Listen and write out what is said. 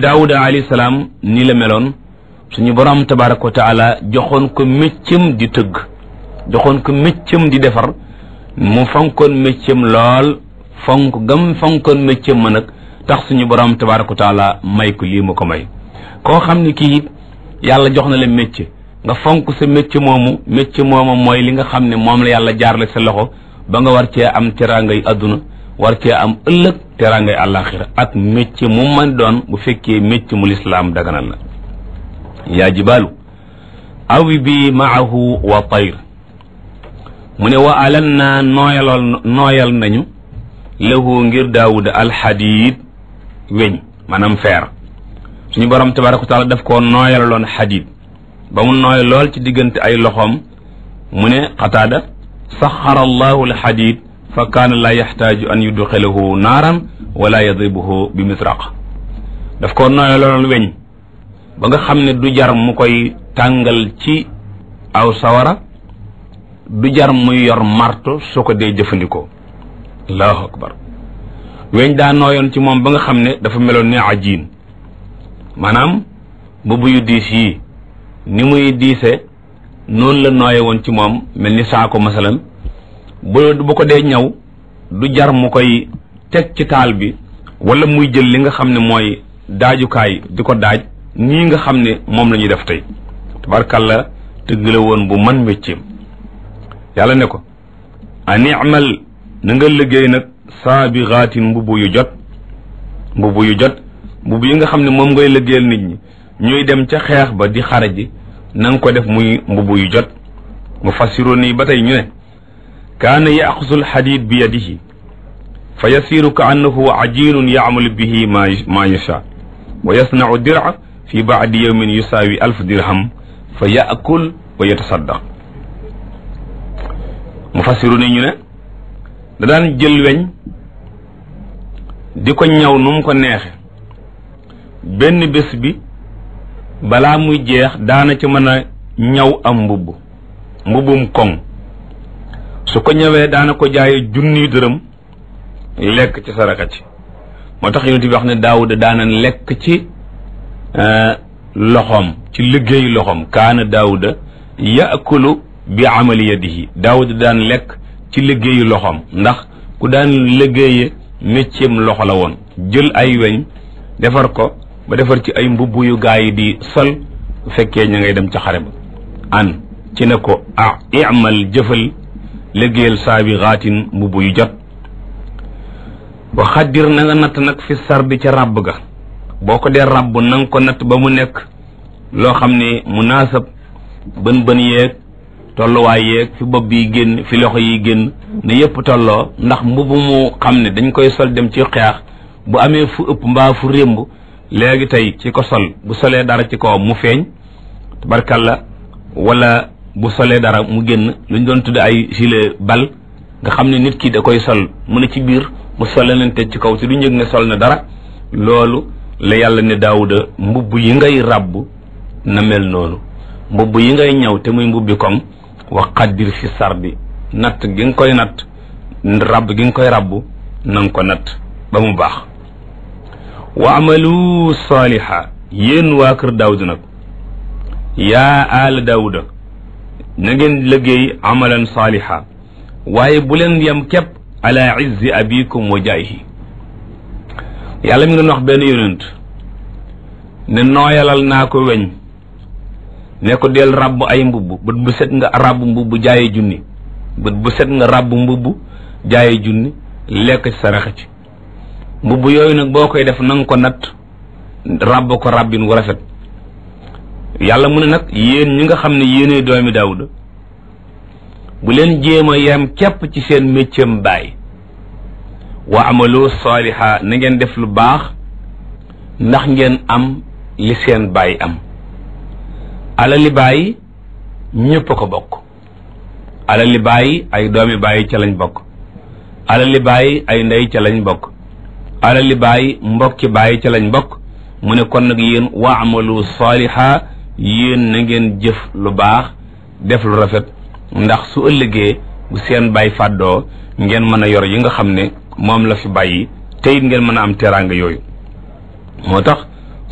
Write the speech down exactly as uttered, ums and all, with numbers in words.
daawuda alayhi salaam nii la meloon suñu borom tabaraka wa taala joxoon ko méccam di tëgg joxoon ko méccam di defar mu fonkoon méccam lool fonk gam fonkoon méccam ma nag tax suñu borom tabaraka wa taala may ko lii mu ko may koo xam ne kii yàlla jox na la métier nga fonk sa métier moomu métier moomu mooy li nga xam ne moom la yàlla jaarale sa loxo ba nga war cee am teraangay adduna war cee am ëllëg teraangay àllaaxira ak métier mu man doon bu fekkee métier mu lislaam daganal la yaa jibaalu awi bi maahu wa tayr mu ne wa alan naa nooyalool nooyal nañu lahu ngir daawuda alxadiid weñ maanaam feer suñu borom tabaraka wa taala daf koo nooyalaloon xadiid ba mu nooy lool ci diggante ay loxoom mu ne qataada saxara allahu alxadiid fa kaana laa yaxtaaju an yudxilahu naaran wala yadribuhu bi misraq daf koo nooyalaloon weñ ba nga xam ne du jar mu koy tàngal ci aw sawara du jar muy yor marto su ko dee jëfandikoo allahu akbar weñ daa nooyoon ci moom ba nga xam ne dafa meloon ne ajiin maanaam mbubb yu diis yii ni muy diise noonu la nooye woon ci moom mel ni saako masalan bu bu ko dee ñaw du jar mu koy teg ci taal bi wala muy jël li nga xam ne mooy daajukaay di ko daaj nii nga xam ne moom la ñuy def tey tabarkàlla tëgg la woon bu man mécceem yàlla ne ko animal na nga liggéey nag saabigaatin mbubb yu jot mbubb yu jot mbubb yi nga xam ne moom ngay liggéeyal nit ñi ñuy dem ca xeex ba di xare ji na nga ko def muy mbubb yu jot mu fassiru nii ba tey ñu ne kaana yaxusu alxadid bi yadihi fa yasiru ka annahu ajinun yaamalu bihi ma ma yasha wa yasnau dira fi baadi yawmin yusaawi alf dirham fa yaakul wa yatasaddaq mu fassiru nii ñu ne da daan jël weñ di ko ñaw nu mu ko neexe benn bés bi balaa muy jeex daana ci mën a ñaw am mbubb mbubbum koŋ su ko ñëwee daana ko jaaye junni dërëm lekk ci saraka ci moo tax yonent bi wax ne daawuda daana lekk ci loxoom ci liggéey loxoom kaana daawuda yaakulu bi amali yadihi daawuda daan lekk ci liggéeyu loxoom ndax ku daan liggéeye mécceem loxo la woon jël ay weñ defar ko ba defar ci ay mbubb yu gaa yi di sol bu fekkee ña ngay dem ca xare ba an ci ne ko ah imal jëfal liggéeyal saabigaatin mbubb yu jot wa xaddir na nga natt nag fi sardi ca ràbb ga boo ko dee ràbb na nga ko natt ba mu nekk loo xam ne munaasab bën bën yeeg tolluwaay yeeg fi bopp bi génn fi loxo yi génn ne yépp tolloo ndax mbubb mu xam ne dañ koy sol dem ci xeex bu amee fu ëpp mbaa fu rémb léegi tey ci ko sol bu solee dara ci kawam mu feeñ tabarkalla wala bu solee dara mu génn lu ñu doon tudde ay gilet bal nga xam ne nit ki da koy sol mu ne ci biir mu sole leen te ci kaw te du njëg ne sol na dara loolu la yàlla ne daawuda mbubb yi ngay ràbb na mel noonu mbubb yi ngay ñëw te muy mbubbi koŋ wa qaddir fi sardi natt gi nga koy natt ràbb gi nga koy ràbb na nga ko natt ba mu baax wa amalu saaliha yéen waa kër daawuda nag yaa aala daawuda na ngeen liggéey amalan saaliha waaye bu leen yem képp ala izzi abikum wa jaayihi yàlla mi ngi doon wax benn yonent ne nooyalal naa ko weñ ne ko del ràbb ay mbubb bët bu set nga ràbb mbubb jaaye junni bët bu set nga ràbb mbubb jaaye junni lekk ci saraxa ci mbubb yooyu nag boo koy def na nga ko natt ràbb ko ràbbin wu rafet yàlla mu ne nag yéen ñi nga xam ne yéenee doomi daawuda bu leen jéem a yem képp ci seen méccam baay wa amalu saaliha na ngeen def lu baax ndax ngeen am li seen baay am alali baay ñépp a ko bokk alali baay ay doomi baay ca lañ bokk alali baay ay ndey ca lañ bokk alali baay mbokki baay ca lañ bokk mu ne kon nag yéen wa amalu saaliha yéen na ngeen jëf lu baax def lu rafet ndax su ëllëgee bu seen baay fàddoo ngeen mën a yor yi nga xam ne moom la fi bàyyi te it ngeen mën a am teraanga yooyu moo tax